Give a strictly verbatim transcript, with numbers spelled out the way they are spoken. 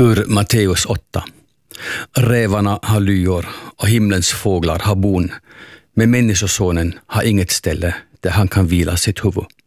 Ur Matteus åtta. Rävarna har lyor och himlens fåglar har bon, men människosonen har inget ställe där han kan vila sitt huvud.